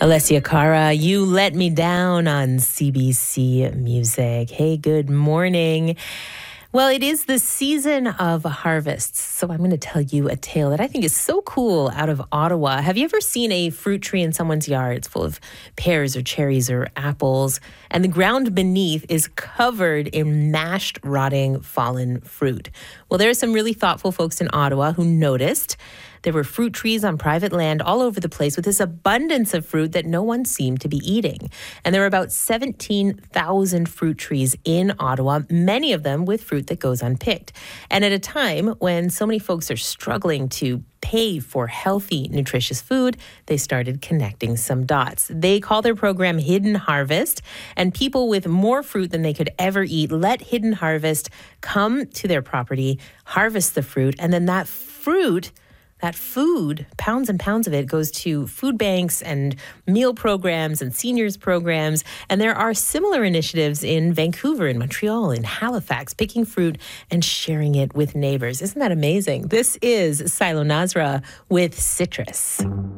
Alessia Cara, You Let Me Down on CBC Music. Hey, good morning. Well, it is the season of harvests, so I'm going to tell you a tale that I think is so cool out of Ottawa. Have you ever seen a fruit tree in someone's yard? It's full of pears or cherries or apples, and the ground beneath is covered in mashed, rotting, fallen fruit. Well, there are some really thoughtful folks in Ottawa who noticed there were fruit trees on private land all over the place with this abundance of fruit that no one seemed to be eating. And there were about 17,000 fruit trees in Ottawa, many of them with fruit that goes unpicked. And at a time when so many folks are struggling to pay for healthy, nutritious food, they started connecting some dots. They call their program Hidden Harvest, and people with more fruit than they could ever eat let Hidden Harvest come to their property, harvest the fruit, and then that food, pounds and pounds of it, goes to food banks and meal programs and seniors programs. And there are similar initiatives in Vancouver, in Montreal, in Halifax, picking fruit and sharing it with neighbors. Isn't that amazing? This is Silo Nasra with Citrus.